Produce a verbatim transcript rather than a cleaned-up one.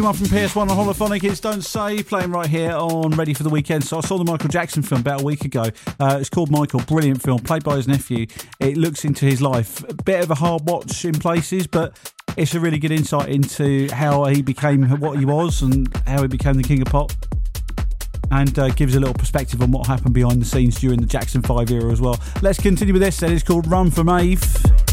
One from P S one on Holophonic, it's Don't Say, playing right here on Ready for the Weekend. So I saw the Michael Jackson film about a week ago. Uh, it's called Michael, brilliant film, played by his nephew. It looks into his life. A bit of a hard watch in places, but it's a really good insight into how he became what he was and how he became the king of pop. And uh, gives a little perspective on what happened behind the scenes during the Jackson five era as well. Let's continue with this then. It's called Run for Maeve.